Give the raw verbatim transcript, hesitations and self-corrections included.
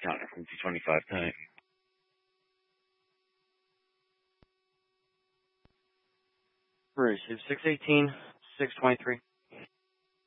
Counter from two twenty-five tank. Receive six eighteen, six twenty-three.